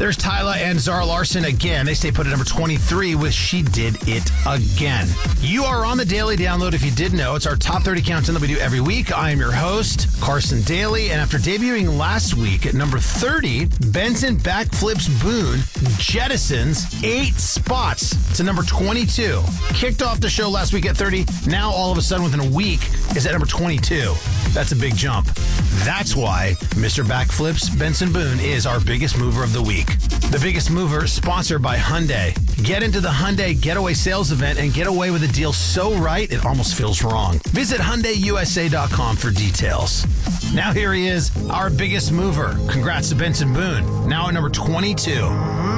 There's Tyla and Zara Larson again. They stay put at number 23 with She Did It Again. You are on the Daily Download if you didn't know. It's our top 30 countdown that we do every week. I am your host, Carson Daly. And after debuting last week at number 30, Benson Backflips Boone jettisons 8 spots to number 22. Kicked off the show last week at 30. Now all of a sudden within a week is at number 22. That's a big jump. That's why Mr. Backflips Benson Boone is our biggest mover of the week. The Biggest Mover, sponsored by Hyundai. Get into the Hyundai Getaway Sales Event and get away with a deal so right, it almost feels wrong. Visit HyundaiUSA.com for details. Now here he is, our biggest mover. Congrats to Benson Boone, now at number 22.